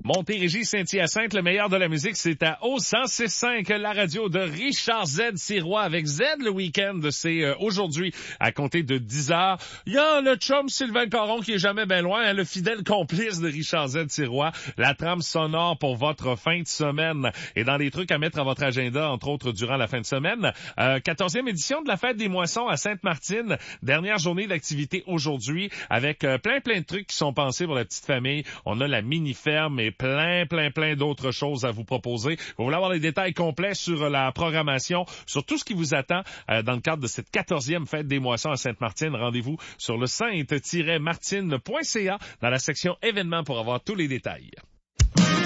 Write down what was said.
Montérégie, Saint-Hyacinthe, le meilleur de la musique, c'est à O106.5, la radio de Richard Z. Sirois avec Z le week-end. C'est aujourd'hui à compter de 10h. Il y a le chum Sylvain Caron qui est jamais bien loin, hein, le fidèle complice de Richard Z. Sirois. La trame sonore pour votre fin de semaine. Et dans les trucs à mettre à votre agenda, entre autres durant la fin de semaine, 14e édition de la fête des moissons à Sainte-Martine. Dernière journée d'activité aujourd'hui avec plein de trucs qui sont pensés pour la petite famille. On a la mini-ferme et plein d'autres choses à vous proposer. Vous voulez avoir les détails complets sur la programmation, sur tout ce qui vous attend dans le cadre de cette 14e fête des moissons à Sainte-Martine. Rendez-vous sur le sainte-martine.ca dans la section événements pour avoir tous les détails.